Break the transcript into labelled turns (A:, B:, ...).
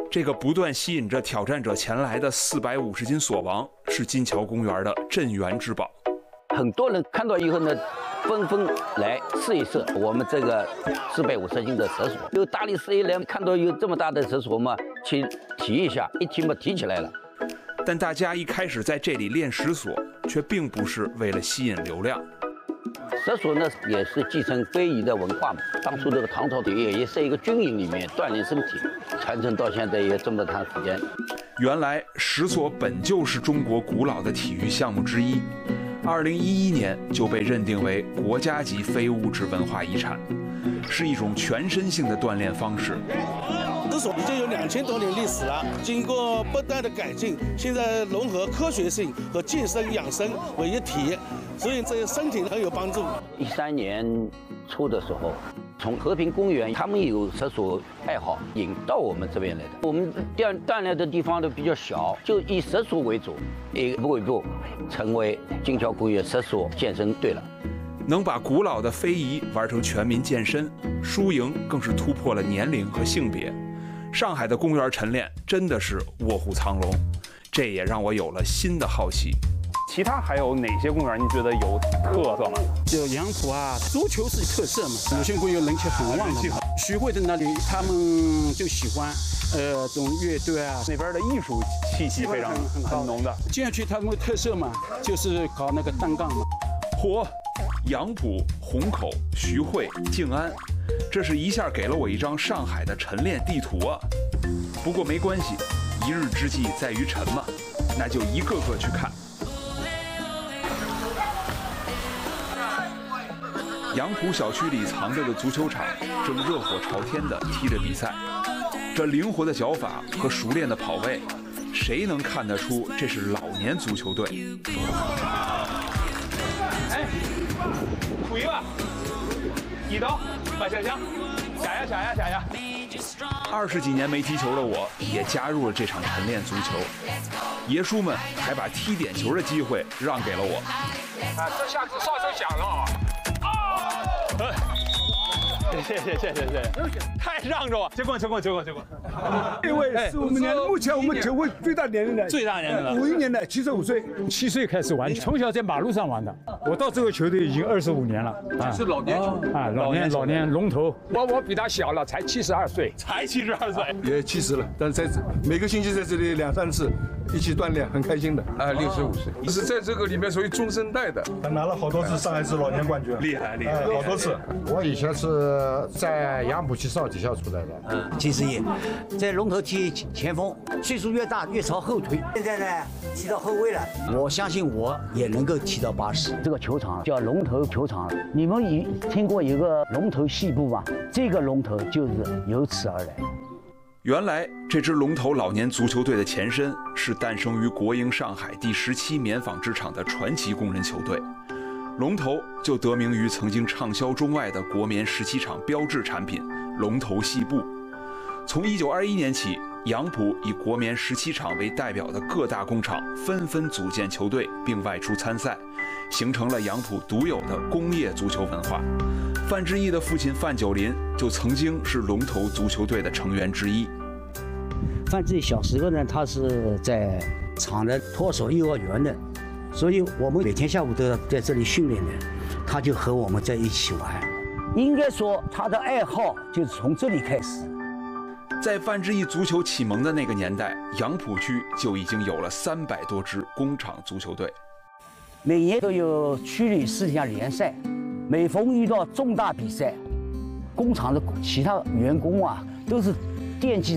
A: 这个不断吸引着挑战者前来的450斤锁王，是金桥公园的镇园之宝。
B: 很多人看到以后呢，纷纷来试一试我们这个450斤的蛇锁。有大力士一来看到有这么大的蛇锁嘛，去提一下，一提嘛提起来了。
A: 但大家一开始在这里练石锁，却并不是为了吸引流量。
B: 蛇锁呢，也是继承非遗的文化嘛。当初这个唐朝也是一个军营里面锻炼身体，传承到现在也这么长时间。
A: 原来石锁本就是中国古老的体育项目之一，2011年就被认定为国家级非物质文化遗产，是一种全身性的锻炼方式。
C: 石锁已经有2000多年历史了，经过不断的改进，现在融合科学性和健身养生为一体，所以对身体很有帮助。
B: 13年初的时候，从和平公园他们有蛇锁爱好引到我们这边来的。我们锻炼的地方都比较小，就以蛇锁为主，一步一步成为金桥公园蛇锁健身队了。
A: 能把古老的非遗玩成全民健身，输赢更是突破了年龄和性别。上海的公园晨练真的是卧虎藏龙，这也让我有了新的好奇。
D: 其他还有哪些公园你觉得有特色吗？
E: 就杨浦啊，足球是特色嘛，有些公园人气很旺的。徐汇的那里他们就喜欢这种乐队啊，
D: 那边的艺术气息非常很浓的。
E: 接下去他们的特色嘛，就是搞那个单杠嘛。
A: 嚯，杨浦、虹口、徐汇、静安，这是一下给了我一张上海的晨练地图啊！不过没关系，一日之计在于晨嘛，那就一个个去看。杨浦小区里藏着的足球场正热火朝天地踢着比赛，这灵活的脚法和熟练的跑位，谁能看得出这是老年足球队？
D: 哎，thủ一吧，一刀把下枪，下呀
A: ！20几年没踢球的我，也加入了这场晨练足球。爷叔们还把踢点球的机会让给了我。
D: 啊，这下子哨声响了。谢谢，太让着我，结棍。
F: 因为是我们目前我们球会最大年龄的，51年的75岁
G: ，7岁开始玩，从小在马路上玩的。我到这个球队已经25年了，
D: 是老年球
G: 啊，老年龙头。我比他小了，才72岁，
F: 也70了，但是每个星期在这里2、3次一起锻炼，很开心的。
H: 65岁，是在这个里面属于中生代的。
F: 他拿了好多次上海市老年冠军，
A: 厉害，
F: 好多次。
I: 我以前是在杨浦区少体校出来的
J: 70爷，在龙头踢前锋，岁数越大越朝后退。现在呢，踢到后卫了，我相信我也能够踢到80。
B: 这个球场叫龙头球场，你们听过一个龙头戏部吗？这个龙头就是由此而来。
A: 原来这支龙头老年足球队的前身是诞生于国营上海第17棉纺织厂的传奇工人球队。龙头就得名于曾经畅销中外的国棉17厂标志产品龙头细布。从1921年起，杨浦以国棉17厂为代表的各大工厂纷纷组建球队并外出参赛，形成了杨浦独有的工业足球文化。范志毅的父亲范九林就曾经是龙头足球队的成员之一。
J: 范志毅小时候呢，他是在厂的托手幼儿园的，所以我们每天下午都要在这里训练的，他就和我们在一起玩。应该说他的爱好就是从这里开始。
A: 在范志毅足球启蒙的那个年代，杨浦区就已经有了300多支工厂足球队。
J: 每年都有区里4项联赛，每逢遇到重大比赛，工厂的其他员工啊都是惦记